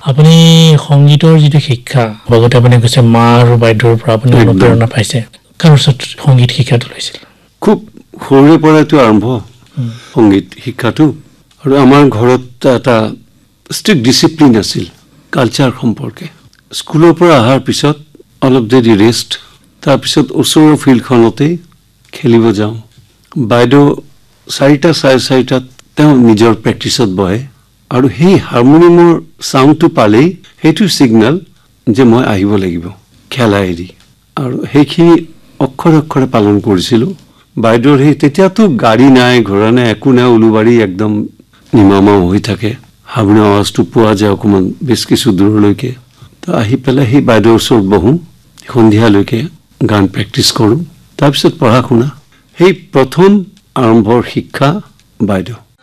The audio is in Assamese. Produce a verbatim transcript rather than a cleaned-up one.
আপুনি সংগীতৰ যিটো শিক্ষা লগতে আপুনি কৈছে মা আৰু বাইদেউৰ পৰা আপুনি অনুপ্ৰেৰণা পাইছে কাৰ ওচৰত সংগীত শিক্ষাটো লৈছিল খুব সৰুৰে পৰাইতো আৰম্ভ সংগীত শিক্ষাটো আৰু আমাৰ ঘৰত এটা ষ্ট্ৰিক্ট ডিচিপ্লিন আছিল কালচাৰ সম্পৰ্কে স্কুলৰ পৰা অহাৰ পিছত অলপ দেৰি ৰেষ্ট তাৰপিছত ওচৰৰ ফিল্ডখনতেই খেলিব যাওঁ বাইদেউ চাৰিটা চাৰে চাৰিটাত তেওঁ নিজৰ প্ৰেক্টিছত বহে আৰু সেই হাৰমনিয়ামৰ চাউণ্ডটো পালেই সেইটো ছিগনেল যে মই আহিব লাগিব খেলা এৰি আৰু সেইখিনি অক্ষৰে অক্ষৰে পালন কৰিছিলোঁ বাইদেউৰ সেই তেতিয়াতো গাড়ী নাই ঘোঁৰা নাই একো নাই উলুবাৰী একদম নিমামা হৈ থাকে হাৰমনিয়াম আৱাজটো পোৱা যায় অকণমান বেছ কিছু দূৰলৈকে তো আহি পেলাই সেই বাইদেউৰ ওচৰত বহোঁ সন্ধিয়ালৈকে গান প্ৰেক্টিছ কৰোঁ তাৰপিছত পঢ়া শুনা সেই প্ৰথম আৰম্ভৰ শিক্ষা বাইদেউ